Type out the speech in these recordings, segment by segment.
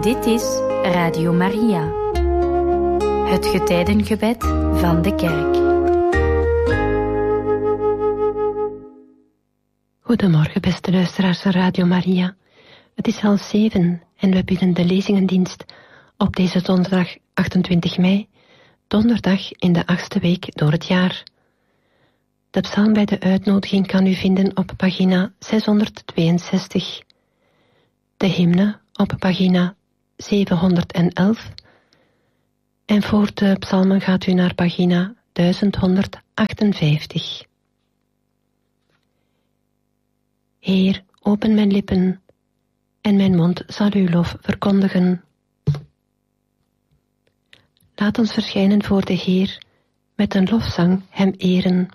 Dit is Radio Maria, het getijdengebed van de kerk. Goedemorgen, beste luisteraars van Radio Maria. Het is 6:30 en we bidden de lezingendienst op deze donderdag 28 mei, donderdag in de 8e week door het jaar. De psalm bij de uitnodiging kan u vinden op pagina 662. De hymne op pagina 711. En voor de psalmen gaat u naar pagina 1158. Heer, open mijn lippen, en mijn mond zal uw lof verkondigen. Laat ons verschijnen voor de Heer, met een lofzang hem eren.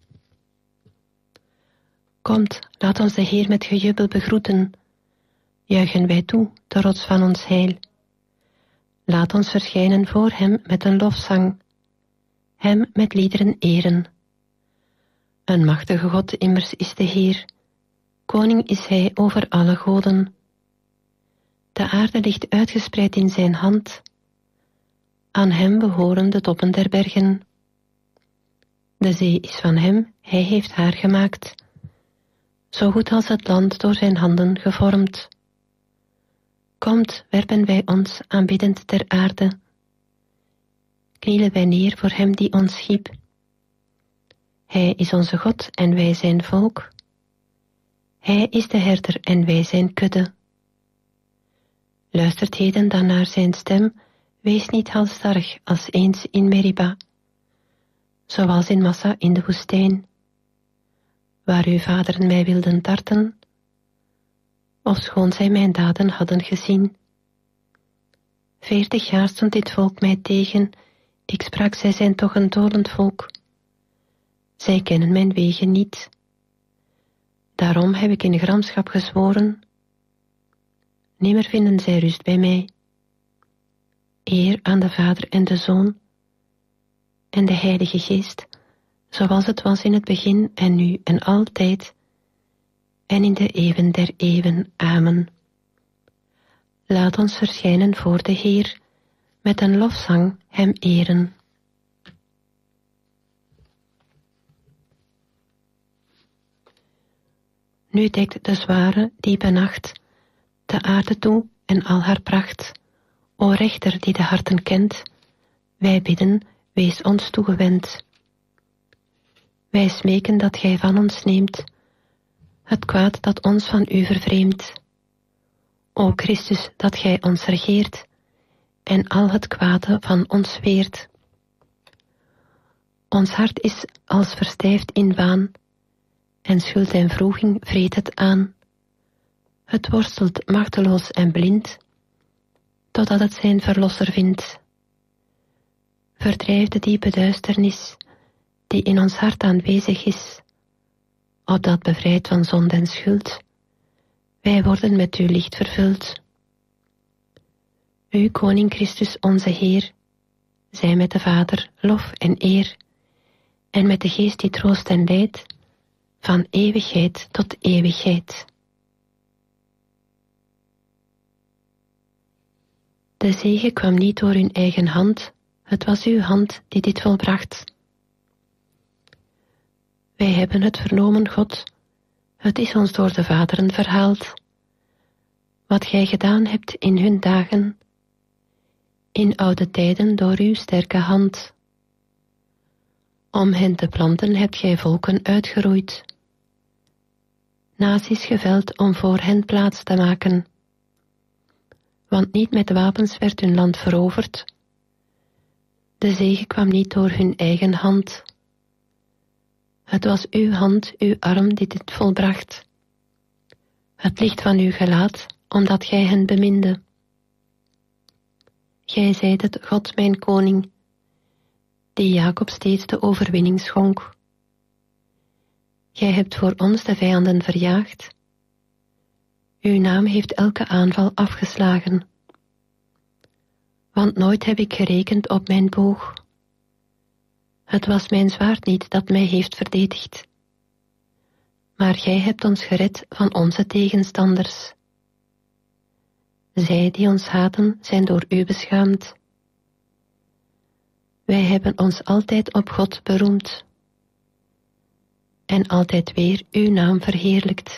Komt, laat ons de Heer met gejubel begroeten. Juichen wij toe, de rots van ons heil. Laat ons verschijnen voor hem met een lofzang, hem met liederen eren. Een machtige God immers is de Heer, koning is hij over alle goden. De aarde ligt uitgespreid in zijn hand, aan hem behoren de toppen der bergen. De zee is van hem, hij heeft haar gemaakt, zo goed als het land door zijn handen gevormd. Komt, werpen wij ons aanbiddend ter aarde. Knielen wij neer voor hem die ons schiep. Hij is onze God en wij zijn volk. Hij is de herder en wij zijn kudde. Luistert heden dan naar zijn stem, wees niet halsstarrig als eens in Meriba, zoals in Massa in de woestijn, waar uw vaderen mij wilden tarten, ofschoon zij mijn daden hadden gezien. 40 jaar stond dit volk mij tegen, ik sprak, zij zijn toch een dolend volk. Zij kennen mijn wegen niet. Daarom heb ik in gramschap gezworen, nimmer vinden zij rust bij mij. Eer aan de Vader en de Zoon en de Heilige Geest, zoals het was in het begin en nu en altijd, en in de eeuwen der eeuwen. Amen. Laat ons verschijnen voor de Heer, met een lofzang hem eren. Nu dekt de zware, diepe nacht de aarde toe en al haar pracht. O rechter die de harten kent, wij bidden, wees ons toegewend. Wij smeken dat gij van ons neemt het kwaad dat ons van u vervreemdt. O Christus, dat gij ons regeert en al het kwade van ons weert. Ons hart is als verstijfd in waan, en schuld en wroeging vreet het aan. Het worstelt machteloos en blind, totdat het zijn verlosser vindt. Verdrijf de diepe duisternis, die in ons hart aanwezig is, opdat bevrijd van zonde en schuld, wij worden met uw licht vervuld. U, Koning Christus, onze Heer, zij met de Vader lof en eer, en met de Geest die troost en leidt, van eeuwigheid tot eeuwigheid. De zege kwam niet door uw eigen hand, het was uw hand die dit volbracht. Wij hebben het vernomen, God, het is ons door de vaderen verhaald. Wat gij gedaan hebt in hun dagen, in oude tijden door uw sterke hand. Om hen te planten hebt gij volken uitgeroeid, naties geveld om voor hen plaats te maken. Want niet met wapens werd hun land veroverd. De zege kwam niet door hun eigen hand. Het was uw hand, uw arm die dit volbracht. Het licht van uw gelaat, omdat gij hen beminde. Gij zijt het, God mijn koning, die Jacob steeds de overwinning schonk. Gij hebt voor ons de vijanden verjaagd. Uw naam heeft elke aanval afgeslagen. Want nooit heb ik gerekend op mijn boog. Het was mijn zwaard niet dat mij heeft verdedigd. Maar gij hebt ons gered van onze tegenstanders. Zij die ons haten zijn door u beschaamd. Wij hebben ons altijd op God beroemd en altijd weer uw naam verheerlijkt.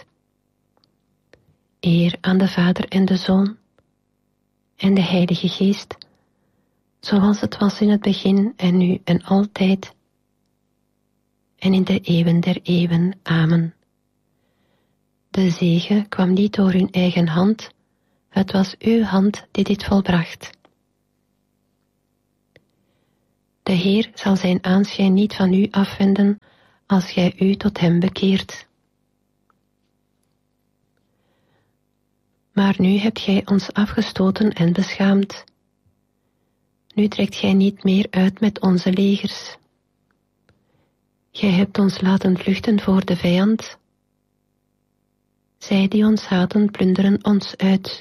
Eer aan de Vader en de Zoon en de Heilige Geest, zoals het was in het begin en nu en altijd en in de eeuwen der eeuwen. Amen. De zegen kwam niet door uw eigen hand, het was uw hand die dit volbracht. De Heer zal zijn aanschijn niet van u afwenden, als gij u tot hem bekeert. Maar nu hebt gij ons afgestoten en beschaamd. Nu trekt gij niet meer uit met onze legers. Gij hebt ons laten vluchten voor de vijand. Zij die ons haten plunderen ons uit.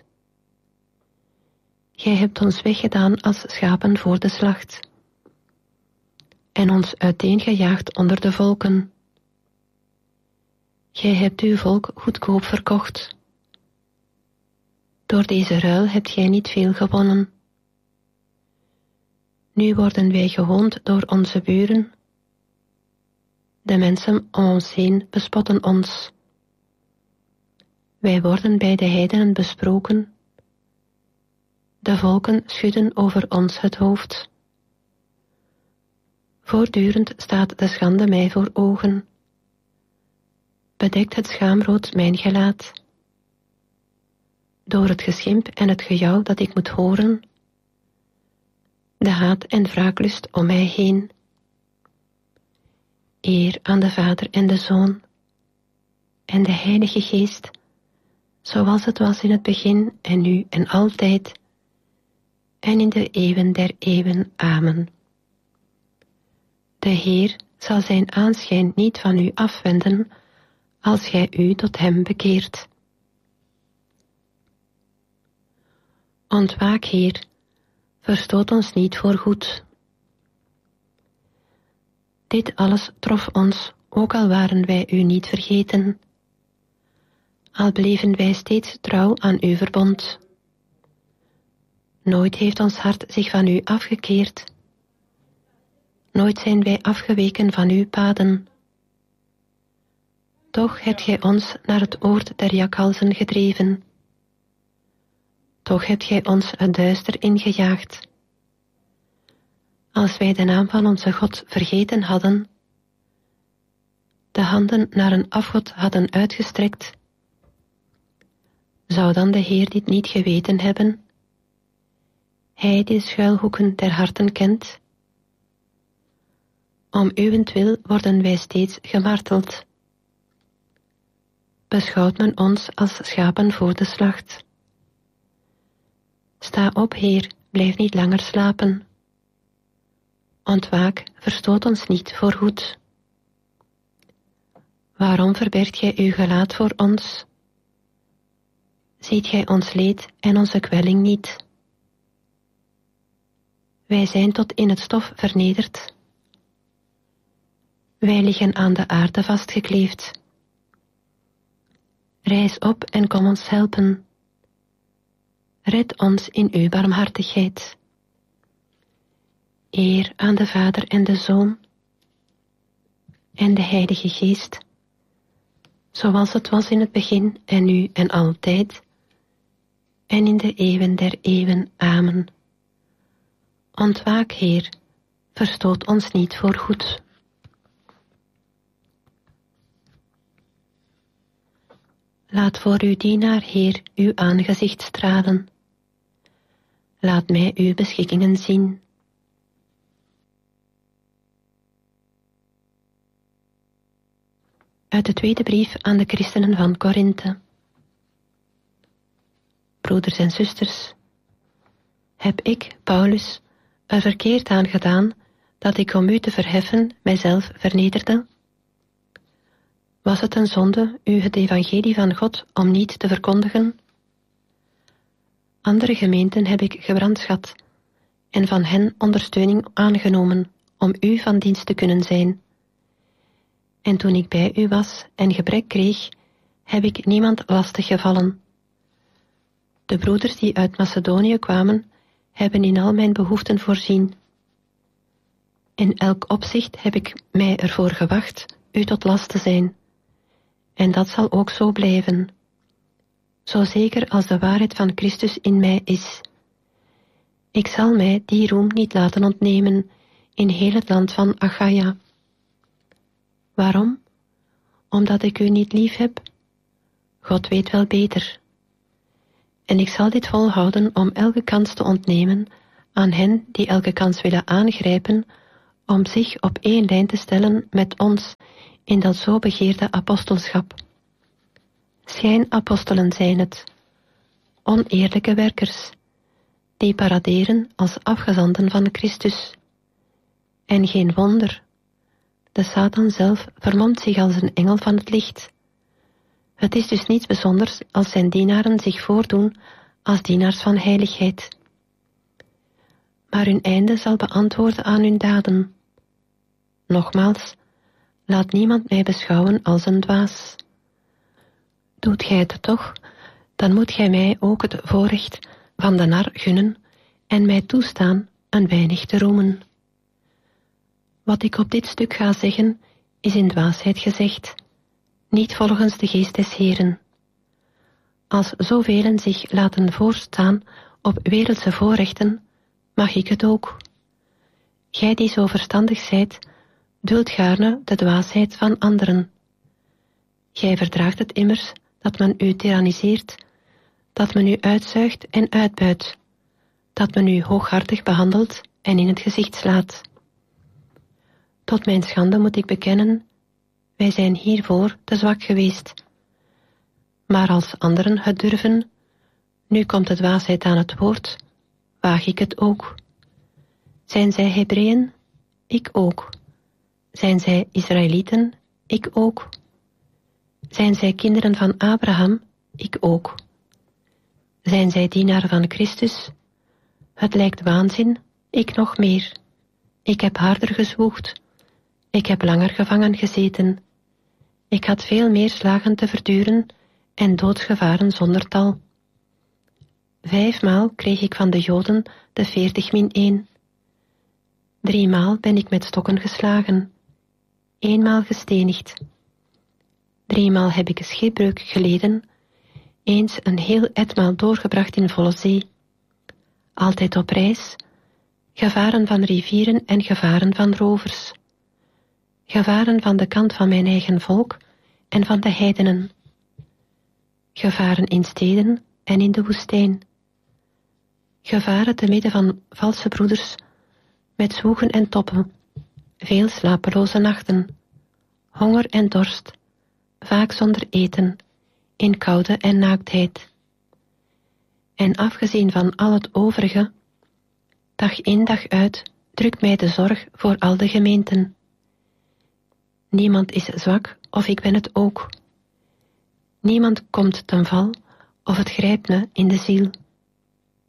Gij hebt ons weggedaan als schapen voor de slacht en ons uiteengejaagd onder de volken. Gij hebt uw volk goedkoop verkocht. Door deze ruil hebt gij niet veel gewonnen. Nu worden wij gehoond door onze buren. De mensen om ons heen bespotten ons. Wij worden bij de heidenen besproken. De volken schudden over ons het hoofd. Voortdurend staat de schande mij voor ogen. Bedekt het schaamrood mijn gelaat. Door het geschimp en het gejouw dat ik moet horen, de haat en wraaklust om mij heen. Eer aan de Vader en de Zoon en de Heilige Geest, zoals het was in het begin en nu en altijd en in de eeuwen der eeuwen. Amen. De Heer zal zijn aanschijn niet van u afwenden, als gij u tot hem bekeert. Ontwaak, Heer, verstoot ons niet voor goed. Dit alles trof ons, ook al waren wij u niet vergeten. Al bleven wij steeds trouw aan uw verbond. Nooit heeft ons hart zich van u afgekeerd. Nooit zijn wij afgeweken van uw paden. Toch hebt gij ons naar het oord der jakhalzen gedreven. Toch hebt gij ons het duister ingejaagd. Als wij de naam van onze God vergeten hadden, de handen naar een afgod hadden uitgestrekt, zou dan de Heer dit niet geweten hebben? Hij die de schuilhoeken der harten kent. Om uwentwil worden wij steeds gemarteld. Beschouwt men ons als schapen voor de slacht. Sta op, Heer, blijf niet langer slapen. Ontwaak, verstoot ons niet voorgoed. Waarom verbergt gij uw gelaat voor ons? Ziet gij ons leed en onze kwelling niet? Wij zijn tot in het stof vernederd. Wij liggen aan de aarde vastgekleefd. Rijs op en kom ons helpen. Red ons in uw barmhartigheid. Eer aan de Vader en de Zoon en de Heilige Geest, zoals het was in het begin en nu en altijd en in de eeuwen der eeuwen. Amen. Ontwaak, Heer, verstoot ons niet voorgoed. Laat voor uw dienaar, Heer, uw aangezicht stralen. Laat mij uw beschikkingen zien. Uit de tweede brief aan de christenen van Korinthe. Broeders en zusters, heb ik, Paulus, er verkeerd aan gedaan dat ik om u te verheffen mijzelf vernederde? Was het een zonde u het evangelie van God om niet te verkondigen? Andere gemeenten heb ik gebrandschat en van hen ondersteuning aangenomen om u van dienst te kunnen zijn. En toen ik bij u was en gebrek kreeg, heb ik niemand lastig gevallen. De broeders die uit Macedonië kwamen, hebben in al mijn behoeften voorzien. In elk opzicht heb ik mij ervoor gewacht u tot last te zijn. En dat zal ook zo blijven. Zo zeker als de waarheid van Christus in mij is. Ik zal mij die roem niet laten ontnemen in heel het land van Achaia. Waarom? Omdat ik u niet lief heb? God weet wel beter. En ik zal dit volhouden om elke kans te ontnemen aan hen die elke kans willen aangrijpen om zich op één lijn te stellen met ons in dat zo begeerde apostelschap. Schijnapostelen zijn het, oneerlijke werkers, die paraderen als afgezanten van Christus. En geen wonder, de Satan zelf vermomt zich als een engel van het licht. Het is dus niets bijzonders als zijn dienaren zich voordoen als dienaars van heiligheid. Maar hun einde zal beantwoorden aan hun daden. Nogmaals, laat niemand mij beschouwen als een dwaas. Doet gij het toch, dan moet gij mij ook het voorrecht van de nar gunnen en mij toestaan een weinig te roemen. Wat ik op dit stuk ga zeggen, is in dwaasheid gezegd, niet volgens de geest des Heeren. Als zovelen zich laten voorstaan op wereldse voorrechten, mag ik het ook. Gij die zo verstandig zijt, duldt gaarne de dwaasheid van anderen. Gij verdraagt het immers dat men u tyranniseert, dat men u uitzuigt en uitbuit, dat men u hooghartig behandelt en in het gezicht slaat. Tot mijn schande moet ik bekennen, wij zijn hiervoor te zwak geweest. Maar als anderen het durven, nu komt de dwaasheid aan het woord, waag ik het ook. Zijn zij Hebreeën? Ik ook. Zijn zij Israëlieten? Ik ook. Zijn zij kinderen van Abraham? Ik ook. Zijn zij dienaren van Christus? Het lijkt waanzin, ik nog meer. Ik heb harder gezwoegd. Ik heb langer gevangen gezeten. Ik had veel meer slagen te verduren en doodsgevaren zonder tal. 5 maal kreeg ik van de Joden de 40-1. 3 maal ben ik met stokken geslagen. 1 maal gestenigd. 3 maal heb ik een schipbreuk geleden, eens een heel etmaal doorgebracht in volle zee. Altijd op reis, gevaren van rivieren en gevaren van rovers. Gevaren van de kant van mijn eigen volk en van de heidenen. Gevaren in steden en in de woestijn. Gevaren te midden van valse broeders, met zwoegen en toppen, veel slapeloze nachten, honger en dorst, vaak zonder eten, in koude en naaktheid. En afgezien van al het overige, dag in dag uit drukt mij de zorg voor al de gemeenten. Niemand is zwak, of ik ben het ook. Niemand komt ten val, of het grijpt me in de ziel.